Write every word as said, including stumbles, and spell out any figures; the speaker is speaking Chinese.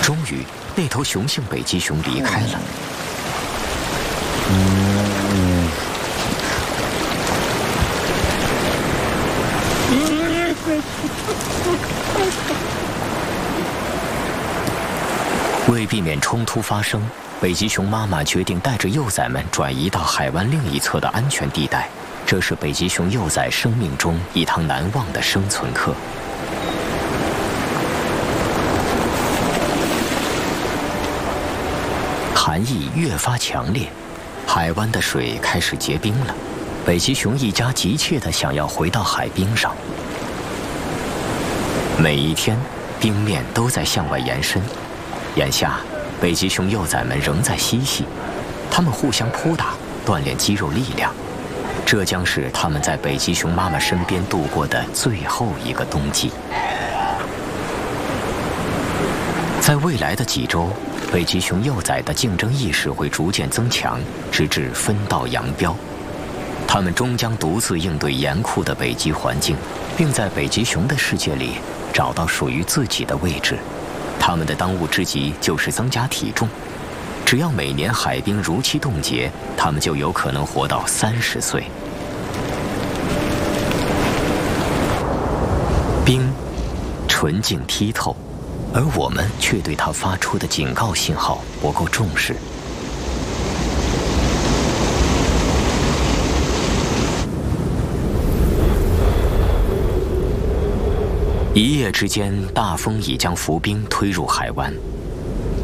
终于，那头雄性北极熊离开了。 嗯。 为避免冲突发生，北极熊妈妈决定带着幼崽们转移到海湾另一侧的安全地带。这是北极熊幼崽生命中一堂难忘的生存课。寒意越发强烈，海湾的水开始结冰了。北极熊一家急切地想要回到海冰上。每一天，冰面都在向外延伸。眼下，北极熊幼崽们仍在嬉戏，它们互相扑打，锻炼肌肉力量。这将是它们在北极熊妈妈身边度过的最后一个冬季。在未来的几周，北极熊幼崽的竞争意识会逐渐增强，直至分道扬镳。它们终将独自应对严酷的北极环境，并在北极熊的世界里找到属于自己的位置。他们的当务之急就是增加体重，只要每年海冰如期冻结，他们就有可能活到三十岁。冰纯净剔透，而我们却对它发出的警告信号不够重视。一夜之间，大风已将浮冰推入海湾。